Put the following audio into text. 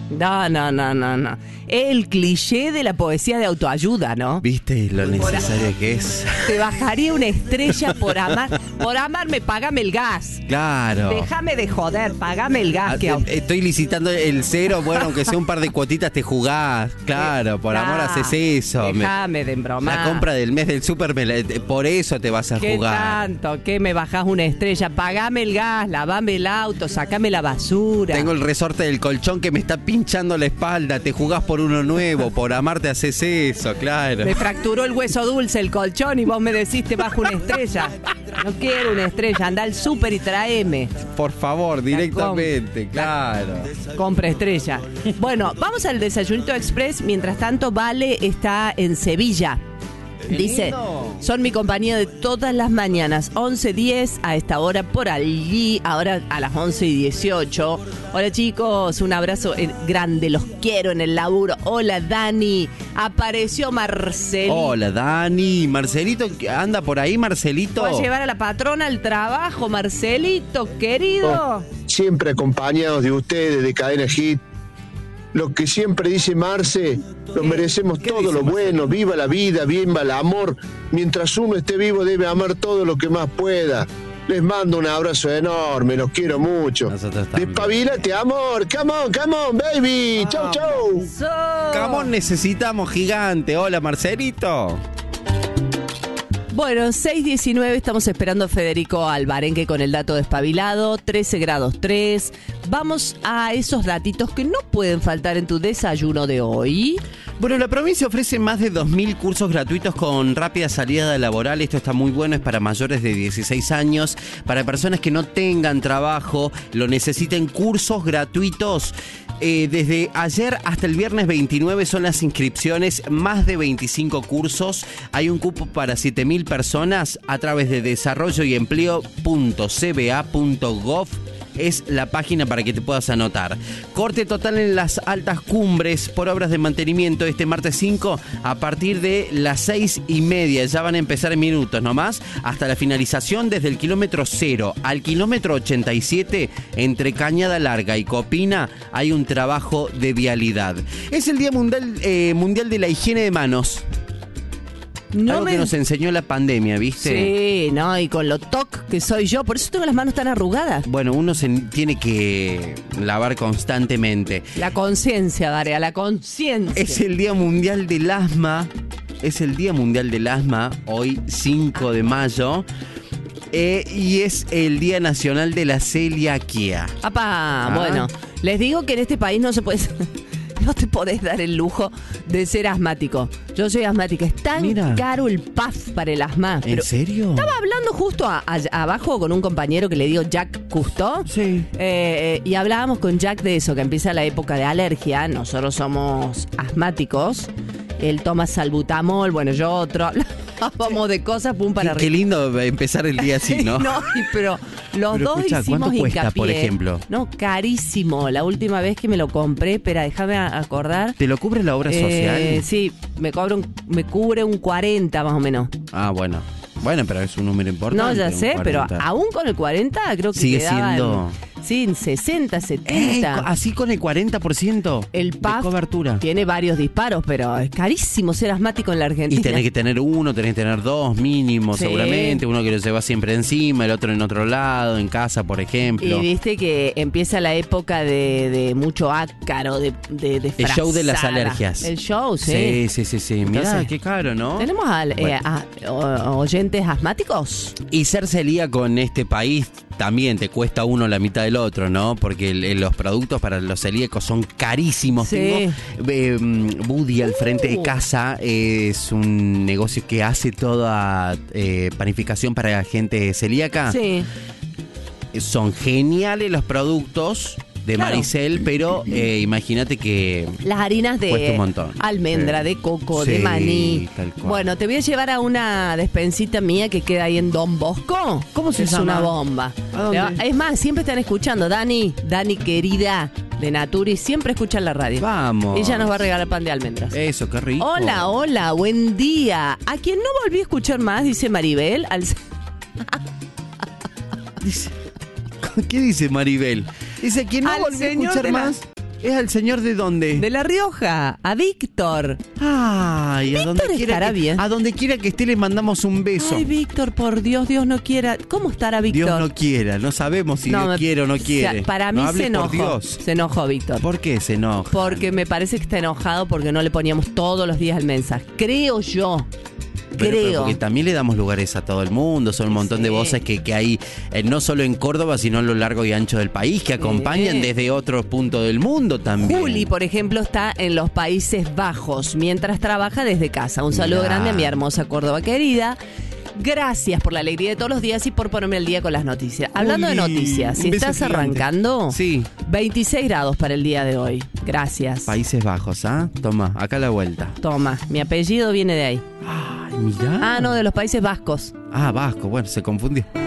No. El cliché de la poesía de autoayuda, ¿no? ¿Viste lo necesaria que es? Te bajaría una estrella por amar. Por amarme, pagame el gas. Claro. Déjame de joder, pagame el gas. Estoy licitando el 0, bueno, aunque sea un par de cuotitas te jugás. Claro, por amor haces eso. Déjame de embromar. La compra del mes del súper, por eso te vas a ¿Qué jugar. tanto? ¿Qué me bajás una estrella? Pagame el gas, lavame el auto, sacame la basura. Tengo el resorte del colchón que me está pinchando la espalda. Te jugás por uno nuevo, por amarte haces eso, claro. Me fracturó el hueso dulce el colchón y vos me decís te bajo una estrella. No quiero una estrella, anda al súper y tráeme. Por favor, directamente, claro. Compra estrella. Bueno, vamos al desayunito express. Mientras tanto, Vale está en Sevilla. Dice, son mi compañía de todas las mañanas, 11:10 a esta hora por allí, ahora a las 11:18. Hola chicos, un abrazo grande, los quiero en el laburo. Hola Dani, apareció Marcelito. Hola Dani, Marcelito, ¿anda por ahí Marcelito? ¿Voy a llevar a la patrona al trabajo, Marcelito, querido? Siempre acompañados de ustedes, de Cadena Hit. Lo que siempre dice Marce, lo merecemos todo lo bueno, viva la vida, viva el amor. Mientras uno esté vivo debe amar todo lo que más pueda. Les mando un abrazo enorme, los quiero mucho. Despabilate, amor, come on, baby. Chau, chau. Come on, necesitamos gigante. Hola, Marcelito. Bueno, 6:19, estamos esperando a Federico Alvarenque con el dato despabilado, 13 grados 3. Vamos a esos datitos que no pueden faltar en tu desayuno de hoy. Bueno, la provincia ofrece más de 2.000 cursos gratuitos con rápida salida laboral. Esto está muy bueno, es para mayores de 16 años, para personas que no tengan trabajo, lo necesiten, cursos gratuitos. Desde ayer hasta el viernes 29 son las inscripciones, más de 25 cursos. Hay un cupo para 7.000 personas a través de desarrolloyempleo.cba.gov. Es la página para que te puedas anotar. Corte total en las altas cumbres por obras de mantenimiento este martes 5 a partir de las 6:30. Ya van a empezar en minutos nomás. Hasta la finalización desde el kilómetro 0 al kilómetro 87 entre Cañada Larga y Copina hay un trabajo de vialidad. Es el Día Mundial de la Higiene de Manos. Algo que nos enseñó la pandemia, ¿viste? Sí, no, y con lo toc que soy yo, por eso tengo las manos tan arrugadas. Bueno, uno se tiene que lavar constantemente. La conciencia, Daria, la conciencia. Es el Día Mundial del Asma. Hoy 5 de mayo. Y es el Día Nacional de la Celiaquía. Bueno, les digo que en este país no se puede... No te podés dar el lujo de ser asmático. Yo soy asmática. Es tan caro el PAF para el asma. ¿En serio? Estaba hablando justo abajo con un compañero que le digo Jack Cousteau. Sí. Y hablábamos con Jack de eso, que empieza la época de alergia. Nosotros somos asmáticos. Él toma salbutamol, bueno, yo otro. Vamos de cosas, pum, para arriba. Qué lindo empezar el día así, ¿no? No, pero los dos escuchá, hicimos ¿cuánto cuesta, hincapié. por ejemplo? No, carísimo. La última vez que me lo compré, espera, déjame acordar. ¿Te lo cubre la obra social? Sí, me cubre un 40 más o menos. Ah, bueno. Bueno, pero es un número importante. No, ya sé, 40. pero aún con el 40 creo que sigue quedaban, siendo... Sí, 60, 70. Así con el 40% el PAF de cobertura. Tiene varios disparos, pero es carísimo ser asmático en la Argentina. Y tenés que tener uno, tenés que tener dos mínimo, sí. Seguramente. Uno que lo lleva siempre encima, el otro en otro lado, en casa, por ejemplo. Y viste que empieza la época de mucho ácaro, de el show de las alergias. El show, sí. Sí. Mirá, qué caro, ¿no? ¿Tenemos oyentes asmáticos? Y ser celíaco en este país también te cuesta uno la mitad del otro, ¿no? Porque los productos para los celíacos son carísimos. Sí. Tengo Buddy al frente de casa, es un negocio que hace toda panificación para gente celíaca. Sí. Son geniales los productos de Maricel, pero imagínate que las harinas de cuesta un montón. Almendra, de coco, de maní. Tal cual. Bueno, te voy a llevar a una despensita mía que queda ahí en Don Bosco. ¿Cómo se llama? Es una bomba. ¿A dónde? Es más, siempre están escuchando. Dani querida de Naturi, siempre escuchan la radio. Vamos. Ella nos va a regalar pan de almendras. Eso, qué rico. Hola, buen día. A quien no volví a escuchar más, dice Maribel. ¿Qué dice Maribel? Dice, ¿quién no volvió a escuchar más? ¿Es al señor de dónde? De La Rioja, a Víctor. Ay, Víctor estará bien. A donde quiera que esté le mandamos un beso. Ay, Víctor, por Dios, Dios no quiera. ¿Cómo estará Víctor? Dios no quiera, no sabemos si Dios quiere o no quiere. Para mí no se hables por enojó. Dios. Se enojó, Víctor. ¿Por qué se enoja? Porque me parece que está enojado porque no le poníamos todos los días el mensaje. Creo yo. Pero porque también le damos lugares a todo el mundo, son un montón de voces que hay no solo en Córdoba, sino a lo largo y ancho del país, que acompañan desde otro punto del mundo también. Juli, por ejemplo, está en los Países Bajos mientras trabaja desde casa. Un saludo grande a mi hermosa Córdoba querida. Gracias por la alegría de todos los días y por ponerme al día con las noticias. Hablando de noticias, si estás arrancando, 26 grados para el día de hoy. Gracias. Países Bajos, ¿ah? Toma, acá la vuelta. Toma, mi apellido viene de ahí. Ay, mirá. Ah, no, de los Países Vascos. Ah, vasco, bueno, se confundió.